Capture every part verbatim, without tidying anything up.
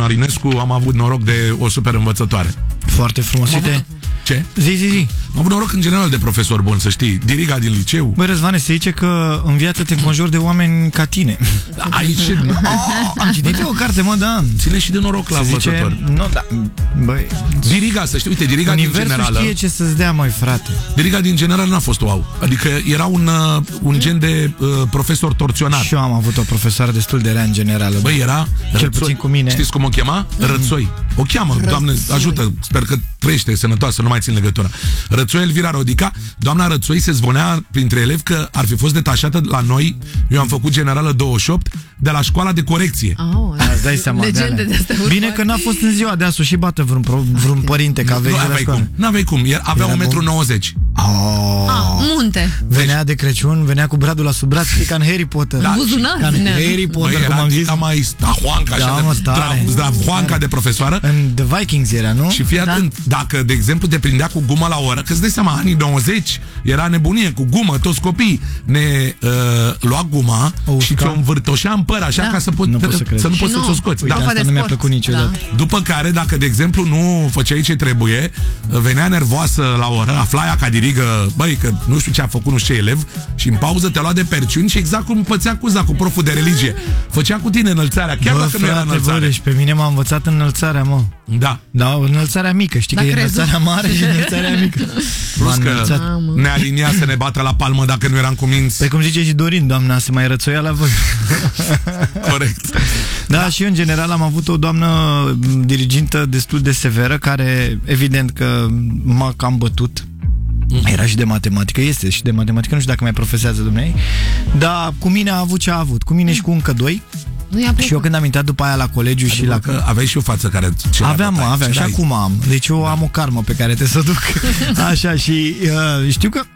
Marinescu, am avut noroc de o super învățătoare. Foarte frumos. Uite. Ce? Zi, zi, zi. Am avut noroc în general de profesor bun, să știi. Diriga din liceu. Băi, Răzvane, se zice că în viață te înconjori de oameni ca tine. Aici... Oh, am citit o carte, mă, da. Ține și de noroc la învățător. Nu, da, băi... Diriga, să știi, uite, diriga Universul din generală... știe ce să-ți dea, mai frate. Diriga din general n-a fost wow. Adică era un, uh, un gen de uh, profesor torționat. Și eu am avut o profesoară destul de rea în generală. Băi, era... Cel Rățoi. puțin cu mine. Știți cum o chema? Rățoi. O cheamă, Rățoi. Doamne, ajută, sper că trăiește sănătoasă, nu mai țin legătura. Rățoi Elvira Rodica. Doamna Rățoi se zvonea printre elevi că ar fi fost detașată la noi, eu am făcut generală douăzeci și opt, de la școala de corecție. Oh, îți dai seama, bine că n-a fost în ziua de azi și bată vreun, pro, vreun părinte ca vei de la școală. N-aveai cum, avea un metru nouăzeci. Oh. Ah, munte. Venea de Crăciun, venea cu bradul la sub braț, ca în Harry Potter. Da, buzunar. Ca în Harry Potter, băi, cum am zis. Era mai stahoanca, da, așa, de zdravoanca de profesoară. În The Vikings era, nu? Și fii atent, da. Dacă, de exemplu, te prindea cu gumă la oră, că îți dai seama, anii nouăzeci, era nebunie cu gumă, toți copiii ne uh, lua guma o, și ți-o învârtoșea în păr, așa, da. Ca să, pot, nu să, să nu poți să ți-o scoți. Uite, da. asta nu mi-a plăcut niciodată. Da. După care, dacă, de exemplu, nu făceai ce trebuie, venea nervoasă la oră, afla ea ca dirigă, băi, că nu știu ce a făcut, nu știu ce elev, și în pauză te lua de perciuni și exact cum pățea Cuza cu proful de religie. Făcea cu tine înălțarea, chiar bă, dacă frate, nu era înălțare. Bă, deci pe mine m-a învățat înălțarea, mă. Da. Da, înălțarea mică, știi, da, că e înălțarea mare și înălțarea mică. Plus că ne alinia să ne bată la palmă dacă nu eram cuminți. Pe cum zice și Dorin, doamna, se mai rățoia la voi. Corect. Da, da, și eu în general am avut o doamnă dirigintă destul de severă, care evident că m-a cam bătut. Era și de matematică, este și de matematică, nu știu dacă mai profesează dumnei, dar cu mine a avut ce a avut, cu mine și cu încă doi. Și eu când am intrat după aia la colegiu adică și la... că aveai și o față care... Aveam, aveam, și acum am. Deci eu am o karmă pe care te să duc. Așa, și uh, știu că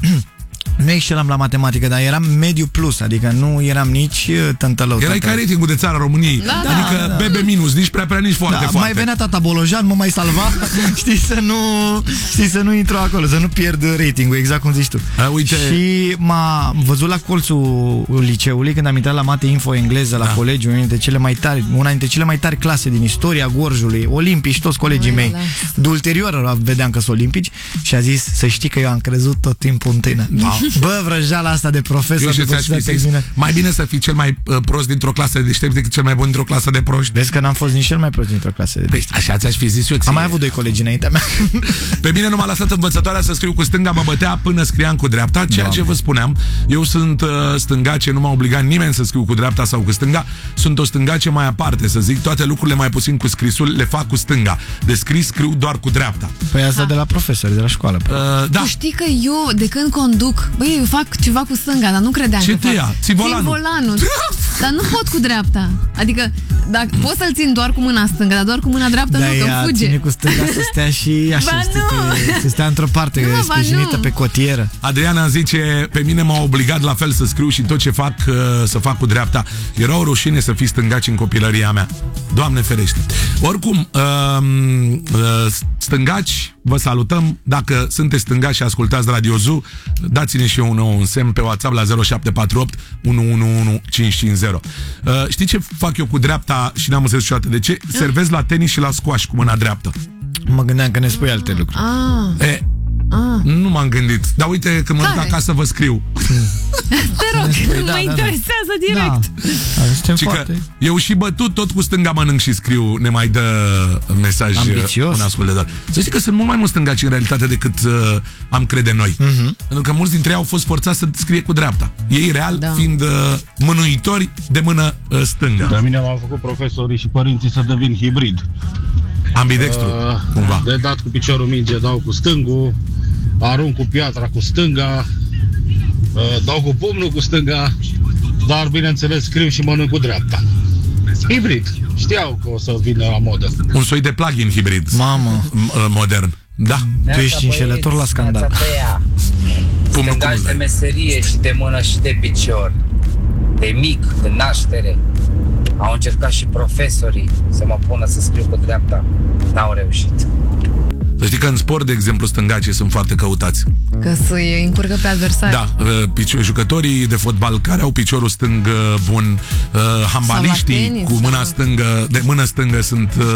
nu excelam la matematică, dar eram mediu plus, adică nu eram nici tântălău. Erai ca ratingul de țara României, da, adică da, B B minus, nici prea prea, nici foarte da, foarte. Mai venea tata Bolojan, mă mai salva, știi, să nu, știi, să nu intru acolo, să nu pierd ratingul, exact cum zici tu. A, uite. Și m-a văzut la colțul liceului, când am intrat la Mate Info engleză la da. colegiu, una dintre cele mai tari, una dintre cele mai tari clase din istoria Gorjului, olimpici, toți colegii mei. De ulterior vedeam că sunt olimpici și a zis, să știi că eu am crezut tot timpul în tine. Da. Bă, vrăjeala asta de profesor, de mai bine să fii cel mai uh, prost dintr-o clasă de deștept decât cel mai bun dintr-o clasă de proști. Vezi că n-am fost nici cel mai prost dintr-o clasă de deștept. Păi, așa ți-aș fi zis eu ție. Am mai avut doi colegi înaintea mea. Pe mine nu m-a lăsat învățătoarea să scriu cu stânga, mă bătea până scriam cu dreapta, ceea Doamne. ce vă spuneam. Eu sunt uh, stângace, nu m-a obligat nimeni să scriu cu dreapta sau cu stânga. Sunt o stângace mai aparte, să zic, toate lucrurile mai puțin cu scrisul le fac cu stânga. De scris scriu doar cu dreapta. Păi asta de la profesori, de la școală. Uh, da. Tu știi că eu, de când conduc, băi, eu fac ceva cu stânga, dar nu credeam ce că te ia? Ții volanul. Țin volanul. Dar nu pot cu dreapta. Adică, dacă pot să-l țin doar cu mâna stângă, dar doar cu mâna dreaptă da, nu, că fuge. Ține cu stânga să stea și așa, ba, știi, pe, să stea într-o parte, nu, sprijinită pe cotieră. Adriana îmi zice, pe mine m-a obligat la fel să scriu și tot ce fac, uh, să fac cu dreapta. Era o rușine să fii stângaci în copilăria mea. Doamne ferește. Oricum, uh, uh, stângaci, vă salutăm. Dacă sunteți stângaci și ascultați Radio Zoo, dați-ne și eu un nou un semn pe WhatsApp la zero șapte patru opt unu unu unu cinci cinci zero. Uh, știi ce fac eu cu dreapta și n-am înțeles niciodată de ce? Servez la tenis și la squash cu mâna dreaptă. Mă gândeam că ne spui alte lucruri. Ah. E, ah. Nu m-am gândit. Dar uite, când mă duc acasă vă scriu. Te rog, da, mă da, interesează da. direct. Da. Că eu și bătut, tot cu stânga mănânc și scriu, ne mai dă mesaj ambițios. Un ascultător. Să știi că sunt mult mai mulți stângaci în realitate decât uh, am crede noi. Uh-huh. Pentru că mulți dintre ei au fost forțați să scrie cu dreapta. Ei real da. fiind uh, mânuitori de mână uh, stângă. De mine m-au făcut profesorii și părinții să devin hibrid. Ambidextru, uh, cumva. De dat cu piciorul minge dau cu stângul, arunc cu piatra cu stânga, uh, dau cu pumnul cu stânga, dar bineînțeles scriu și mănânc cu dreapta. Hibrid. Știau că o să vină la modă. Un soi de plug-in hibrid. Mamă. Modern. Da. Tu ești înșelător la scandal. Stângaci de meserie și de mână și de picior. De mic, de naștere. Au încercat și profesorii să mă pună să scriu cu dreapta. N-au reușit. Să știi că în sport, de exemplu, stângacii sunt foarte căutați. Că să-i încurcă pe adversari. Da, jucătorii de fotbal care au piciorul stâng bun, handbaliștii cu mâna stângă, de mână stângă sunt